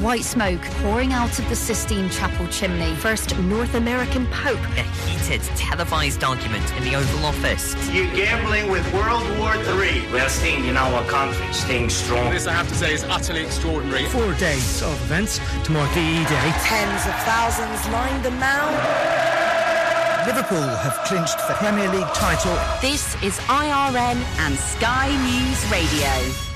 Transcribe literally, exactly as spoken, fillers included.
White smoke pouring out of the Sistine Chapel chimney. First North American Pope. A heated, televised argument in the Oval Office. You're gambling with World War Three. We are staying in our country, staying strong. This, I have to say, is utterly extraordinary. Four days of events to mark the E-Day. Tens of thousands lined the mound. Liverpool have clinched the Premier League title. This is I R N and Sky News Radio.